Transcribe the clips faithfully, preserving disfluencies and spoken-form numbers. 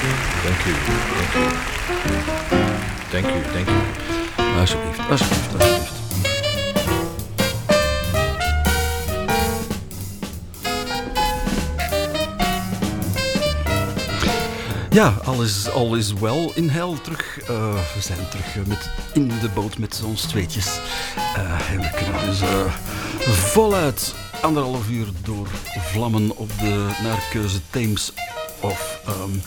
Dank u, dank u. Dank u, dank u. Alsjeblieft, alsjeblieft, alsjeblieft. Ja, al is, al is wel in heil terug. Uh, we zijn terug uh, met, in de boot met ons tweetjes. Uh, en we kunnen dus uh, voluit anderhalf uur door vlammen op de naar keuze Theems of um,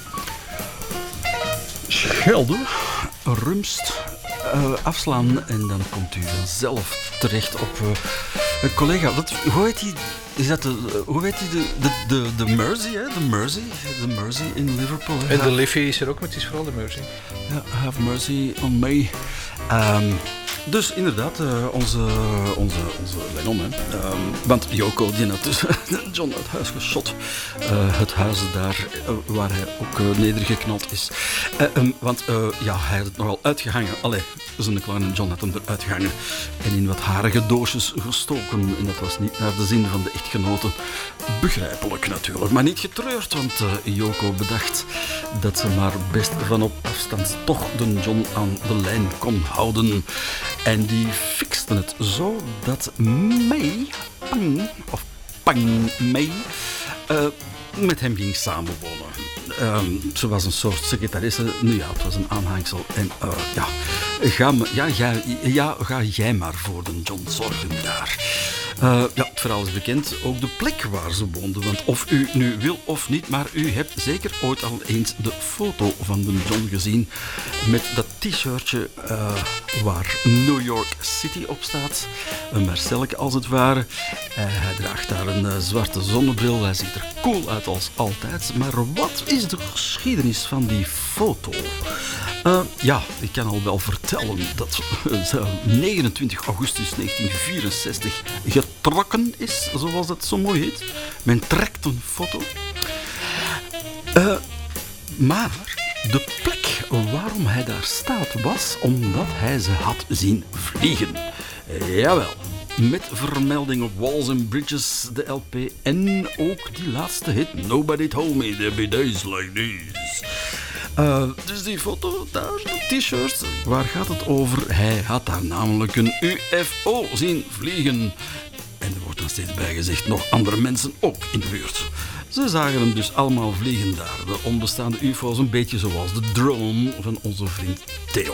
Schelde, Rumst uh, afslaan. En dan komt u vanzelf terecht op uh, een collega. Wat, hoe heet die? Is dat de, uh, hoe heet die? De, de, de, de Mersey, hè? De Mersey. De Mersey in Liverpool. En de Liffey is er ook, maar het is vooral de Mersey. Ja, have mercy on me. Um, dus inderdaad, uh, onze, onze, onze Lennon, hè. Um, want Yoko, die had dus John uit huis geschot. Uh, het huis daar uh, waar hij ook uh, nedergeknald is. Uh, um, want uh, ja, hij had het nogal uitgehangen. Allee, zijn kleine John had hem eruit gehangen. En in wat harige doosjes gestoken. En dat was niet naar de zin van de echtgenoten. Begrijpelijk natuurlijk, maar niet getreurd. Want uh, Yoko bedacht dat ze maar best van op afstand toch de John aan de lijn kon houden. En die fixten het zo dat May, Pang, of Pang May, uh, met hem ging samenwonen. Um, ze was een soort secretaresse. Nu ja, het was een aanhangsel. En uh, ja, ga, me, ja, ja, ja, ga jij maar voor de John zorgen daar. Uh, ja, het verhaal is bekend. Ook de plek waar ze woonden. Want of u nu wil of niet, maar u hebt zeker ooit al eens de foto van de John gezien. Met dat t-shirtje uh, waar New York City op staat. Een Marcelleke als het ware. Uh, hij draagt daar een uh, zwarte zonnebril. Hij ziet er cool uit als altijd. Maar wat is de geschiedenis van die foto? Uh, ja, ik kan al wel vertellen dat uh, negenentwintig augustus negentien vierenzestig getrokken is, zoals dat zo mooi heet. Men trekt een foto. Uh, maar de plek waarom hij daar staat was omdat hij ze had zien vliegen. Jawel. Met vermelding op Walls and Bridges, de L P en ook die laatste hit Nobody Told Me There'd Be Days Like These. Uh, dus die foto daar, de t-shirt, waar gaat het over? Hij had daar namelijk een U F O zien vliegen. En er wordt dan steeds bij gezegd, nog andere mensen ook in de buurt. Ze zagen hem dus allemaal vliegen daar. De onbestaande U F O's een beetje zoals de drone van onze vriend Theo.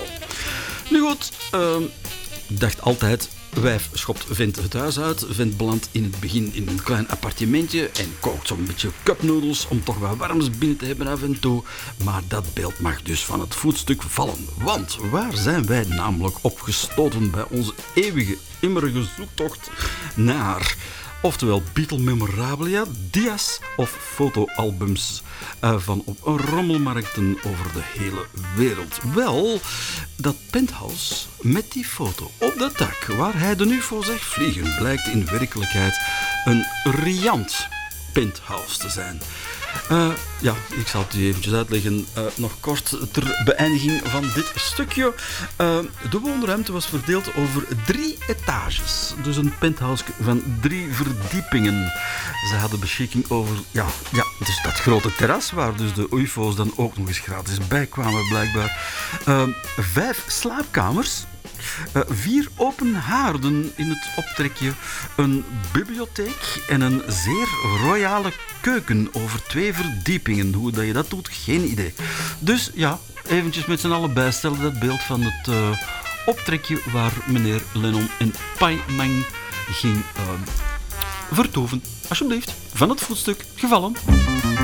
Nu goed, uh, ik dacht altijd... Wijf schopt vent het huis uit. Vent belandt in het begin in een klein appartementje en kookt zo'n beetje cupnoedels om toch wat warms binnen te hebben af en toe. Maar dat beeld mag dus van het voetstuk vallen. Want waar zijn wij namelijk opgestoten bij onze eeuwige, immerige zoektocht naar... Oftewel Beatle memorabilia, dia's of fotoalbums uh, van op rommelmarkten over de hele wereld. Wel, dat penthouse met die foto op dat dak waar hij de U F O zegt vliegen blijkt in werkelijkheid een riant penthouse te zijn. Uh, ja, ik zal het u eventjes uitleggen. Uh, nog kort ter beëindiging van dit stukje. Uh, de woonruimte was verdeeld over drie etages. Dus een penthouse van drie verdiepingen. Ze hadden beschikking over, ja, ja, dus dat grote terras waar dus de U F O's dan ook nog eens gratis bij kwamen blijkbaar. Uh, vijf slaapkamers. Uh, vier open haarden in het optrekje, een bibliotheek en een zeer royale keuken over twee verdiepingen. Hoe dat je dat doet, geen idee. Dus ja, eventjes met z'n allen bijstellen dat beeld van het uh, optrekje waar meneer Lennon en Pai Meng ging uh, vertoeven. Alsjeblieft, van het voetstuk gevallen.